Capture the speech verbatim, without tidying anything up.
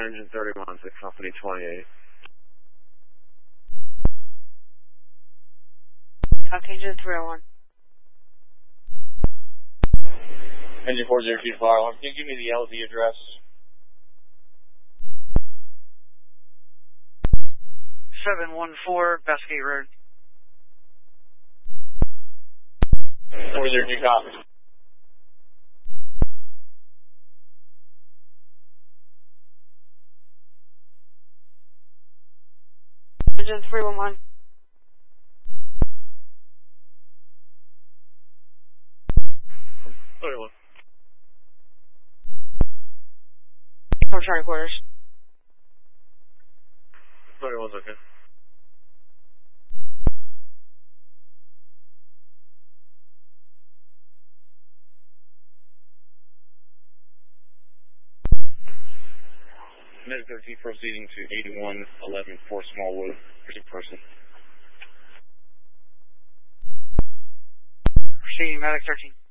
engine thirty-one to company twenty-eight. Talk to engine three oh one. Engine four zero two fire alarm. Can you give me the L Z address? seven one four Bestgate Road. four zero two copy. Engine three one one. thirty-one. Four Charlie quarters. thirty-one's okay. Medic thirteen proceeding to eighty-one eleven Fort Smallwood. There's a person. Proceeding Medic thirteen.